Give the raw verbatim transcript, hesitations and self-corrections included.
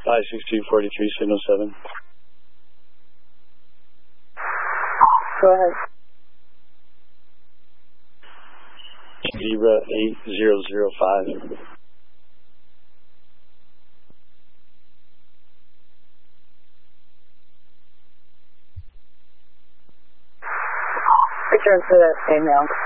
five six two four three, signal seven. Go ahead. Zebra eight zero zero five. Return to that email.